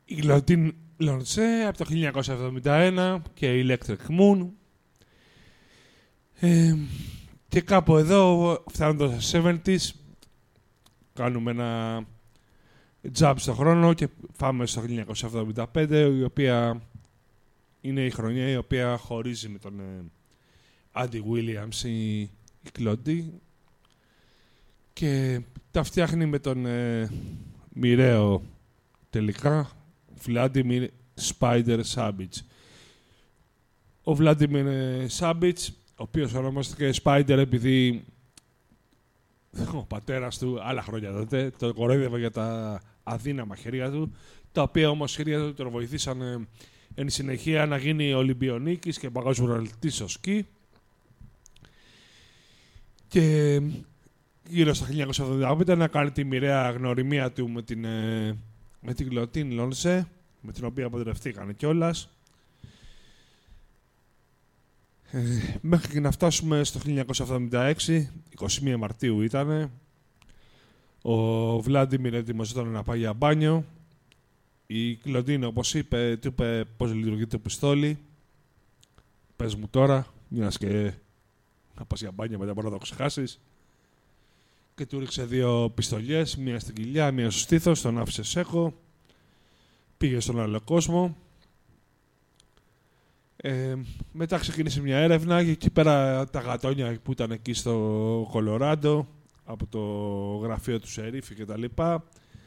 η Κλοντίν Λονσέ από το 1971 και η Electric Moon. Και κάπου εδώ, φτάνοντας στα 70's, κάνουμε ένα jump στο χρόνο και πάμε στο 1975, η οποία είναι η χρονιά η οποία χωρίζει με τον Άντι Williams η Κλοντί και τα φτιάχνει με τον μοιραίο τελικά Βλάντιμιρ Spider Savage. Ο Βλάντιμιρ Savage, ο οποίος ονομάστηκε Spider επειδή ο πατέρας του άλλα χρόνια τότε το κορόιδευε για τα αδύναμα χέρια του, τα οποία όμως χέρια του τον βοηθήσαν εν συνεχεία να γίνει Ολυμπιονίκης και παγκόσμιος στο σκι. Και γύρω στα 1975 να κάνει τη μοιραία γνωριμία του με την Κλοντίν Λονσέ, με την οποία παντρευτήκανε κιόλας. Μέχρι και να φτάσουμε στο 1976, 21 Μαρτίου ήτανε, ο Βλάντιμιρ ετοιμαζόταν να πάει για μπάνιο. Η Κλοντίν, όπως είπε, του είπε πώς λειτουργεί το πιστόλι. Πες μου τώρα, μιας και να πας για μπάνιο μετά μπορεί να το ξεχάσεις. Και του ρίξε 2 πιστολιές, μία στην κοιλιά, μία στο στήθος, τον άφησε σέχο. Πήγε στον άλλο κόσμο. Μετά ξεκίνησε μια έρευνα και εκεί πέρα τα γατόνια που ήταν εκεί στο Κολοράντο, από το γραφείο του Σερίφη και τα λοιπά,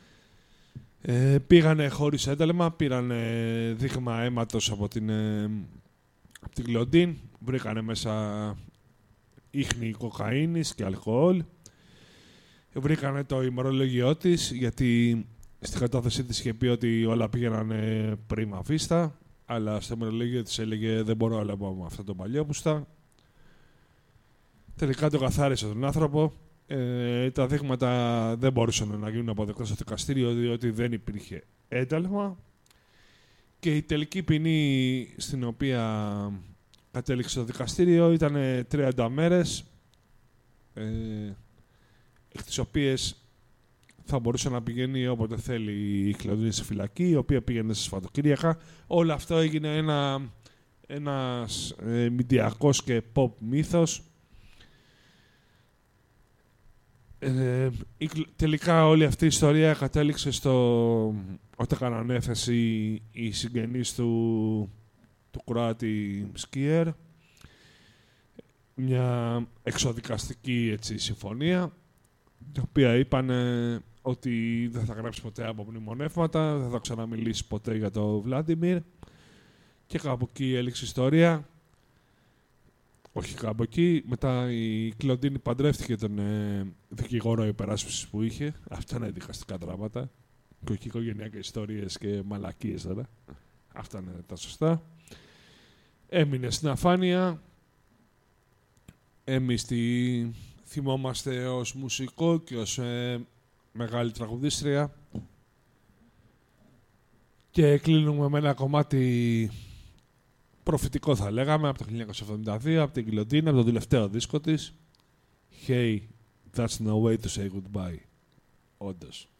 πήγανε χωρίς ένταλμα, πήρανε δείγμα αίματος από την Κλοντίν, βρήκανε μέσα ίχνη κοκαίνης και αλκοόλ, βρήκανε το ημερολόγιό της, γιατί στην κατάθεσή της είχε πει ότι όλα πήγαιναν πρίμα βίστα, αλλά στο ημερολόγιο της έλεγε δεν μπορώ να λέω με αυτό το παλιόπουστα. Τελικά το καθάρισε τον άνθρωπο. Τα δείγματα δεν μπορούσαν να γίνουν αποδεκτά στο δικαστήριο διότι δεν υπήρχε ένταλμα. Και η τελική ποινή στην οποία κατέληξε το δικαστήριο ήταν 30 μέρες, εκ τις οποίες θα μπορούσε να πηγαίνει όποτε θέλει η Κλοντίν στη φυλακή, η οποία πήγαινε σε Σαββατοκύριακα. Όλο αυτό έγινε ένας μηντιακός και pop μύθος. Τελικά όλη αυτή η ιστορία κατέληξε όταν έκαναν έφεση οι συγγενείς του Κροάτη σκιέρ. Μια εξοδικαστική συμφωνία, την οποία είπαν ότι δεν θα γράψει ποτέ από μνημονεύματα, δεν θα ξαναμιλήσει ποτέ για τον Βλάντιμιρ. Και κάπου εκεί έληξε η ιστορία. Όχι κάπου εκεί. Μετά η Κλοντίν παντρεύτηκε τον δικηγόρο υπεράσπισης που είχε. Αυτά είναι δικαστικά δράματα. Και όχι οικογενειακές ιστορίες και μαλακίες τώρα. Αυτά είναι τα σωστά. Έμεινε στην αφάνεια. Εμείς τη θυμόμαστε ως μουσικό και ως μεγάλη τραγουδίστρια. Και κλείνουμε με ένα κομμάτι προφητικό, θα λέγαμε, από το 1972, από την Κλοντίν, από το τελευταίο δίσκο της. Hey, that's no way to say goodbye. Όντως.